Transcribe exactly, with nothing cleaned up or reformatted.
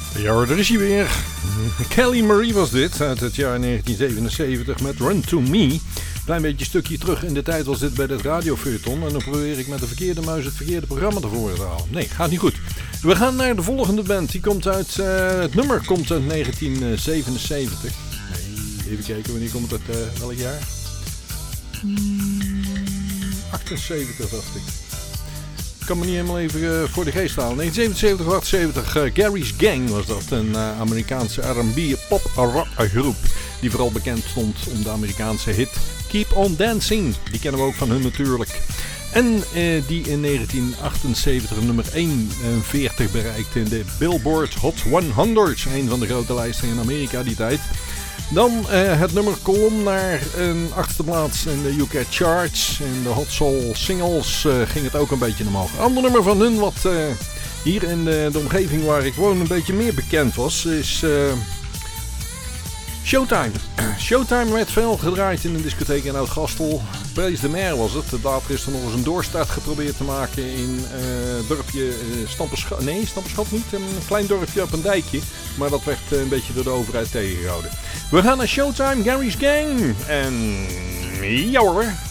Ja, daar is hij weer. Kelly Marie was dit, uit het jaar negentien zevenenzeventig met Run To Me. Klein beetje stukje terug in de tijd was dit bij het radiofeuilleton. En dan probeer ik met de verkeerde muis het verkeerde programma ervoor te halen. Nee, gaat niet goed. We gaan naar de volgende band. Die komt uit, uh, het nummer komt uit negentien zevenenzeventig. Nee, even kijken, wanneer komt het uit, uh, welk jaar? Hmm, achtenzeventig dacht ik. Ik kan me niet helemaal even uh, voor de geest halen. negentien zevenenzeventig, achtenzeventig, uh, Gary's Gang was dat. Een uh, Amerikaanse R en B pop-rock groep. Die vooral bekend stond om de Amerikaanse hit Keep On Dancing. Die kennen we ook van hun natuurlijk. En uh, die in negentien achtenzeventig nummer eenenveertig bereikte in de Billboard Hot honderd. Een van de grote lijsten in Amerika die tijd. Dan uh, het nummer klom naar een achtste plaats in de U K Charts. In de Hot Soul Singles uh, ging het ook een beetje omhoog. Een ander nummer van hun wat uh, hier in de, de omgeving waar ik woon een beetje meer bekend was is uh, Showtime. Showtime werd veel gedraaid in een discotheek in Oud-Gastel. Praise the Maire was het. Later is er nog eens een doorstart geprobeerd te maken in het uh, dorpje uh, Stamperschat. Nee, Stamperschat niet. Een klein dorpje op een dijkje. Maar dat werd uh, een beetje door de overheid tegengehouden. We gaan naar Showtime, Gary's Gang. En ja hoor.